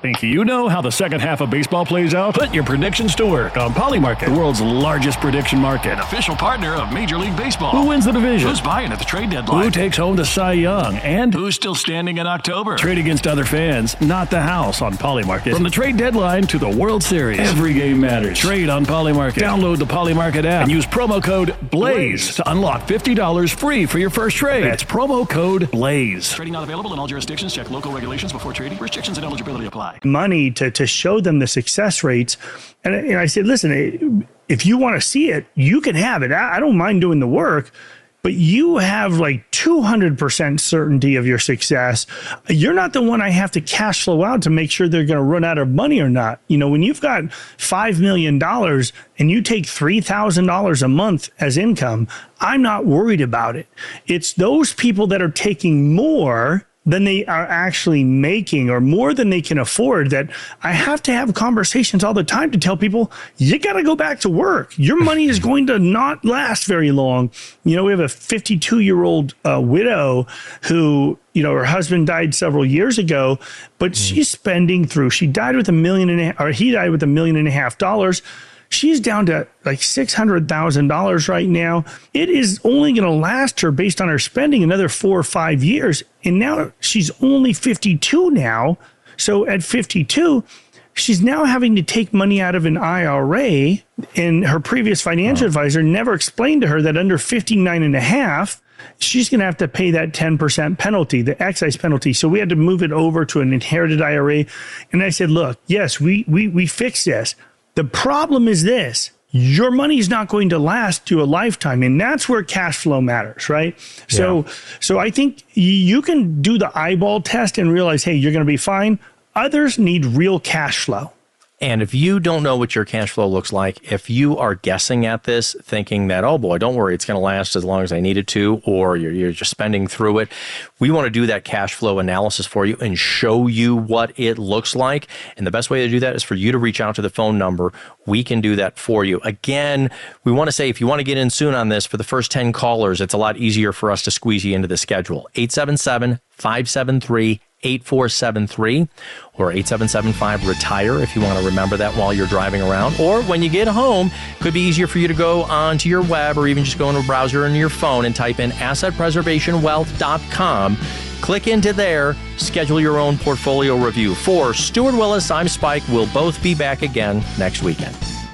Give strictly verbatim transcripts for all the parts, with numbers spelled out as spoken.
Think you know how the second half of baseball plays out? Put your predictions to work on Polymarket, the world's largest prediction market. An official partner of Major League Baseball. Who wins the division? Who's buying at the trade deadline? Who takes home the Cy Young? And who's still standing in October? Trade against other fans, not the house on Polymarket. From the trade deadline to the World Series, every game matters. Trade on Polymarket. Download the Polymarket app and use promo code BLAZE to unlock fifty dollars free for your first trade. That's promo code BLAZE. Trading not available in all jurisdictions. Check local regulations before trading. Restrictions and eligibility apply. Money to, to show them the success rates. And, and I said, listen, if you want to see it, you can have it. I, I don't mind doing the work, but you have like two hundred percent certainty of your success. You're not the one I have to cash flow out to make sure they're going to run out of money or not. You know, when you've got five million dollars and you take three thousand dollars a month as income, I'm not worried about it. It's those people that are taking more than they are actually making or more than they can afford that I have to have conversations all the time to tell people, you got to go back to work. Your money is going to not last very long. You know, we have a fifty-two-year-old uh, widow who, you know, her husband died several years ago, but mm. she's spending through, she died with a million and a half, or he died with a million and a half dollars. She's down to like six hundred thousand dollars right now. It is only going to last her based on her spending another four or five years. And now she's only fifty-two now. So at fifty-two, she's now having to take money out of an I R A. And her previous financial oh. advisor never explained to her that under fifty-nine and a half, she's going to have to pay that ten percent penalty, the excise penalty. So we had to move it over to an inherited I R A. And I said, look, yes, we we we fix this. The problem is this, your money is not going to last to a lifetime. And that's where cash flow matters, right? Yeah. So, so I think you can do the eyeball test and realize, hey, you're going to be fine. Others need real cash flow. And if you don't know what your cash flow looks like, if you are guessing at this, thinking that, oh boy, don't worry, it's going to last as long as I need it to, or you're, you're just spending through it, we want to do that cash flow analysis for you and show you what it looks like. And the best way to do that is for you to reach out to the phone number. We can do that for you. Again, we want to say, if you want to get in soon on this, for the first ten callers, it's a lot easier for us to squeeze you into the schedule. eight seven seven, five seven three, eight four seven three or eight seven seven five retire if you want to remember that while you're driving around. Or when you get home, it could be easier for you to go onto your web or even just go into a browser on your phone and type in asset preservation wealth dot com. Click into there, schedule your own portfolio review. For Stuart Willis, I'm Spike. We'll both be back again next weekend.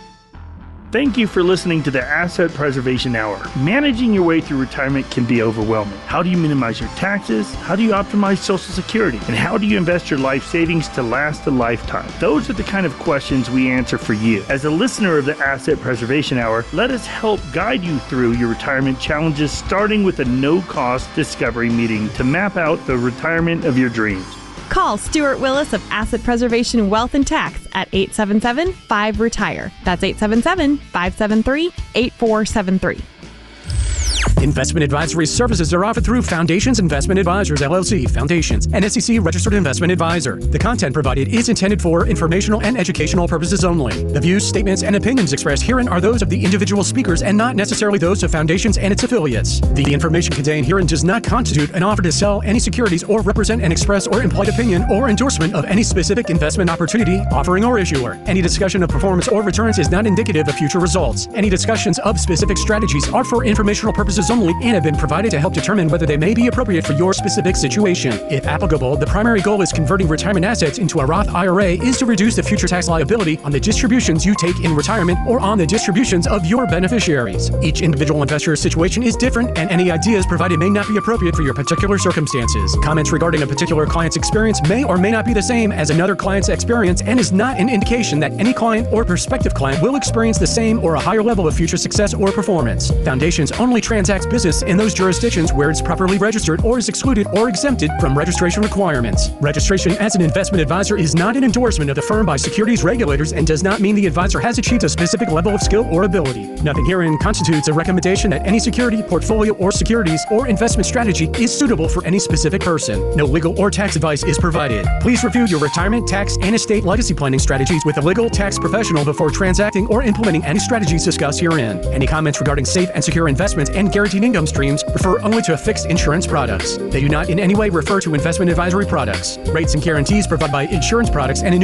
Thank you for listening to the Asset Preservation Hour. Managing your way through retirement can be overwhelming. How do you minimize your taxes? How do you optimize Social Security? And how do you invest your life savings to last a lifetime? Those are the kind of questions we answer for you. As a listener of the Asset Preservation Hour, let us help guide you through your retirement challenges, starting with a no-cost discovery meeting to map out the retirement of your dreams. Call Stuart Willis of Asset Preservation Wealth and Tax at eight seven seven, five, retire. That's eight seven seven, five seven three, eight four seven three. Investment advisory services are offered through Foundations Investment Advisors, L L C, Foundations, an S E C-registered investment advisor. The content provided is intended for informational and educational purposes only. The views, statements, and opinions expressed herein are those of the individual speakers and not necessarily those of Foundations and its affiliates. The information contained herein does not constitute an offer to sell any securities or represent an express or implied opinion or endorsement of any specific investment opportunity, offering, or issuer. Any discussion of performance or returns is not indicative of future results. Any discussions of specific strategies are for informational purposes only and have been provided to help determine whether they may be appropriate for your specific situation. If applicable, the primary goal is converting retirement assets into a Roth I R A is to reduce the future tax liability on the distributions you take in retirement or on the distributions of your beneficiaries. Each individual investor's situation is different, and any ideas provided may not be appropriate for your particular circumstances. Comments regarding a particular client's experience may or may not be the same as another client's experience and is not an indication that any client or prospective client will experience the same or a higher level of future success or performance. Foundations only transacts business in those jurisdictions where it's properly registered or is excluded or exempted from registration requirements. Registration as an investment advisor is not an endorsement of the firm by securities regulators and does not mean the advisor has achieved a specific level of skill or ability. Nothing herein constitutes a recommendation that any security, portfolio, or securities or investment strategy is suitable for any specific person. No legal or tax advice is provided. Please review your retirement, tax, and estate legacy planning strategies with a legal tax professional before transacting or implementing any strategies discussed herein. Any comments regarding safe and secure investments and guaranteed income streams refer only to fixed insurance products. They do not in any way refer to investment advisory products. Rates and guarantees provided by insurance products and